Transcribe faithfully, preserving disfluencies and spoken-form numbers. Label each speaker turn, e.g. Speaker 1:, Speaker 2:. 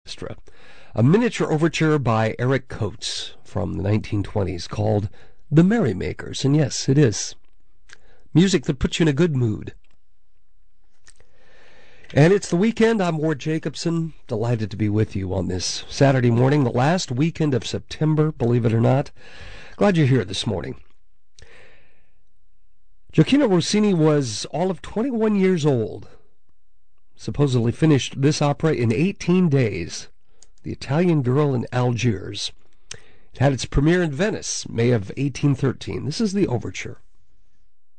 Speaker 1: Orchestra. A miniature overture by Eric Coates from the nineteen twenties called The Merrymakers. And yes, it is music that puts you in a good mood. And it's the weekend. I'm Ward Jacobson, delighted to be with you on this Saturday morning, the last weekend of September, believe it or not. Glad you're here this morning. Gioachino Rossini was all of twenty-one years old. Supposedly finished this opera in eighteen days, The Italian Girl in Algiers. It had its premiere in Venice, May of eighteen thirteen. This is the overture.